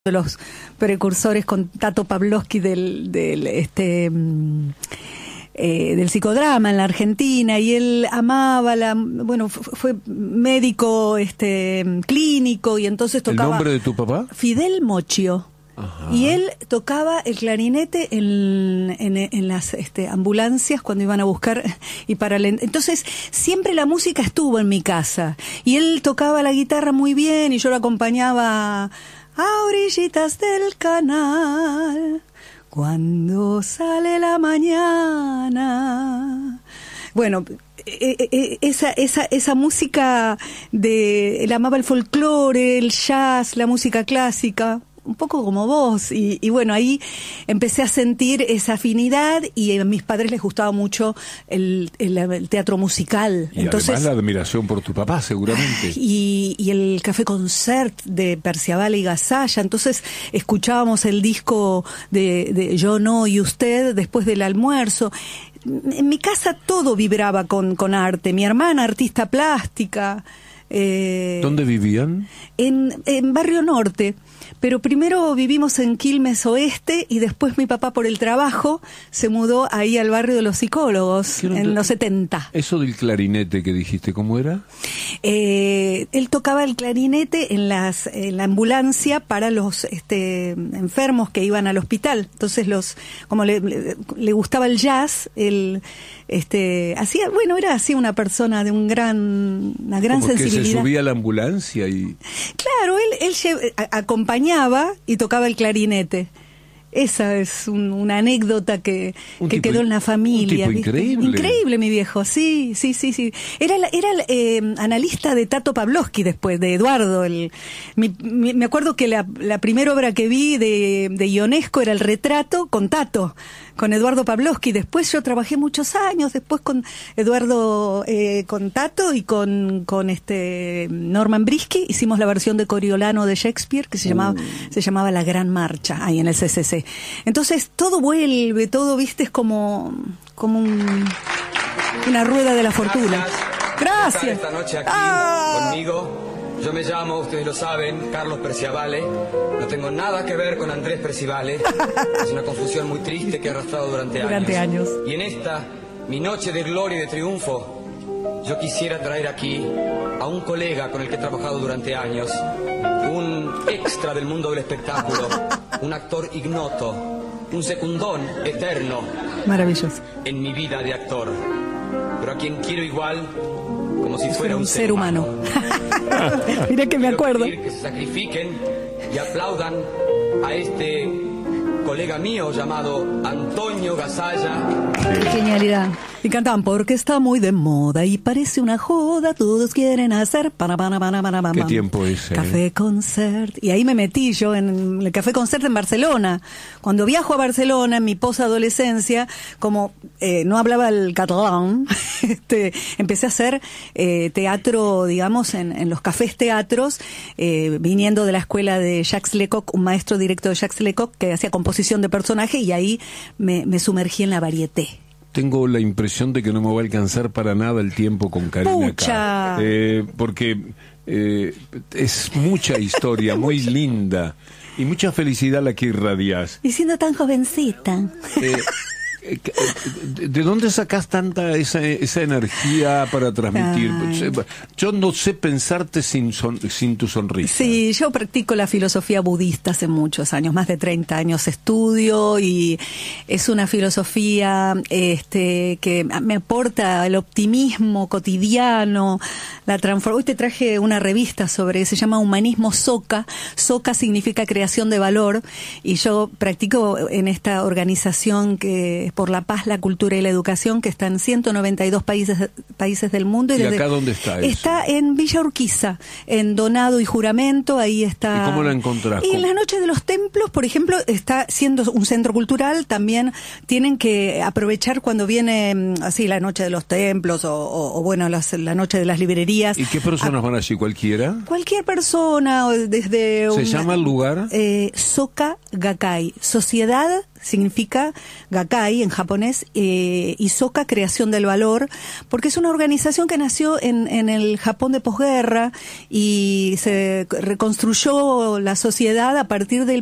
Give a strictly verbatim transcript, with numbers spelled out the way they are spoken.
de los precursores con Tato Pavlovsky del, del este eh, del psicodrama en la Argentina, y él amaba la, bueno, fue médico este clínico, y entonces tocaba. ¿El nombre de tu papá? Fidel Mochio. Ajá. Y él tocaba el clarinete en, en, en las este, ambulancias cuando iban a buscar y para el, entonces siempre la música estuvo en mi casa, y él tocaba la guitarra muy bien y yo lo acompañaba a orillitas del canal cuando sale la mañana. Bueno, esa esa esa música de, él amaba el folclore, el jazz, la música clásica, un poco como vos, y, y bueno, ahí empecé a sentir esa afinidad, y a mis padres les gustaba mucho el, el, el teatro musical. Y entonces, además la admiración por tu papá, seguramente. Y, y el Café Concert de Perciabale y Gasalla, entonces escuchábamos el disco de, de Yo No y Usted después del almuerzo. En mi casa todo vibraba con, con arte, mi hermana artista plástica. Eh, ¿Dónde vivían? En, en Barrio Norte. Pero primero vivimos en Quilmes Oeste, y después mi papá, por el trabajo, se mudó ahí al barrio de los psicólogos en te... los setenta. ¿Eso del clarinete que dijiste, cómo era? Eh, él tocaba el clarinete en las en la ambulancia para los este, enfermos que iban al hospital. Entonces, los como le, le, le gustaba el jazz, él este, hacía, bueno, era así una persona de un gran, una gran como sensibilidad. Que se subía a la ambulancia y... Claro, él, él lle- acompañaba y tocaba el clarinete. Esa es un, una anécdota que, que tipo, quedó en la familia. Un tipo ¿viste? increíble. Increíble, mi viejo, sí, sí, sí, sí. Era, la, era eh, analista de Tato Pavlovsky después, de Eduardo. El, mi, mi, me acuerdo que la, la primera obra que vi de, de Ionesco era El Retrato con Tato, con Eduardo Pavlovsky. Después yo trabajé muchos años, después con Eduardo, eh, con Tato y con, con este Norman Brisky. Hicimos la versión de Coriolano de Shakespeare, que se llamaba, uh. se llamaba La Gran Marcha, ahí en el C C C. Entonces todo vuelve, todo, viste, es como, como un, una rueda de la fortuna. Gracias. Gracias. Esta noche aquí ah. conmigo. Yo me llamo, ustedes lo saben, Carlos Perciabale. No tengo nada que ver con Andrés Perciabale. Es una confusión muy triste que he arrastrado durante, durante años. años. Y en esta, mi noche de gloria y de triunfo, yo quisiera traer aquí a un colega con el que he trabajado durante años, un extra del mundo del espectáculo, un actor ignoto, un secundón eterno. Maravilloso. En mi vida de actor, pero a quien quiero igual como si fuera un, un ser, ser humano. humano. Mira que me acuerdo. Quiero que se sacrifiquen y aplaudan a este colega mío llamado Antonio Gasalla. Qué genialidad. Y cantaban porque está muy de moda y parece una joda, todos quieren hacer para para para para para. ¿Qué tiempo es? Eh? Café Concert. Y ahí me metí yo en el Café Concert en Barcelona. Cuando viajo a Barcelona, en mi posadolescencia, como eh, no hablaba el catalán, este, empecé a hacer eh, teatro, digamos, en, en los cafés teatros, eh, viniendo de la escuela de Jacques Lecoq, un maestro directo de Jacques Lecoq que hacía composición de personaje, y ahí me, me sumergí en la varieté. Tengo la impresión de que no me va a alcanzar para nada el tiempo con Karina acá, eh, porque eh, es mucha historia, muy linda, y mucha felicidad la que irradias. Y siendo tan jovencita. Eh, ¿De dónde sacás tanta esa, esa energía para transmitir? Ay. Yo no sé pensarte sin, son, sin tu sonrisa. Sí, yo practico la filosofía budista hace muchos años, más de treinta años estudio, y es una filosofía este, que me aporta el optimismo cotidiano, la transformación. Hoy te traje una revista sobre, se llama Humanismo Soka. Soka significa creación de valor, y yo practico en esta organización que por la paz, la cultura y la educación, que está en ciento noventa y dos países países del mundo. ¿Y, y desde, acá dónde está eso? Está en Villa Urquiza, en Donado y Juramento, ahí está. ¿Y cómo la encontrás? Y en las noches de los templos, por ejemplo, está siendo un centro cultural, también tienen que aprovechar cuando viene así la noche de los templos, o, o, o bueno, las, la noche de las librerías. ¿Y qué personas a, van allí? ¿Cualquiera? Cualquier persona, desde... ¿Se una, llama el lugar? Eh, Soka Gakkai, Sociedad significa Gakkai en japonés, eh, y Soka, creación del valor, porque es una organización que nació en, en el Japón de posguerra y se reconstruyó la sociedad a partir del